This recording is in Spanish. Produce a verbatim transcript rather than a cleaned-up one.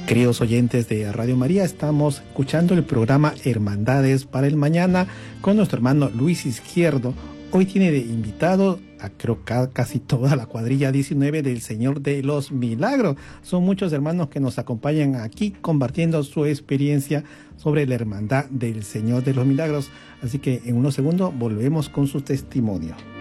Queridos oyentes de Radio María, estamos escuchando el programa Hermandades para el Mañana con nuestro hermano Luis Izquierdo. Hoy tiene de invitado a creo que casi toda la cuadrilla diecinueve del Señor de los Milagros. Son muchos hermanos que nos acompañan aquí compartiendo su experiencia sobre la hermandad del Señor de los Milagros. Así que en unos segundos volvemos con su testimonio.